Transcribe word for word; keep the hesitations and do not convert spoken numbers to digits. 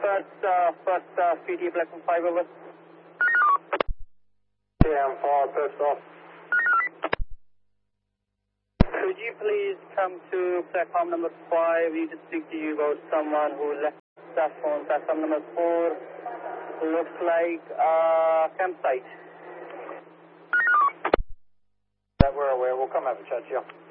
First, uh, first uh, P T platform five over. T M four, pissed off. Could you please come to platform number five? We need to speak to you about someone who left platform. Platform number four looks like a campsite. That we're aware. We'll come have a chat to you.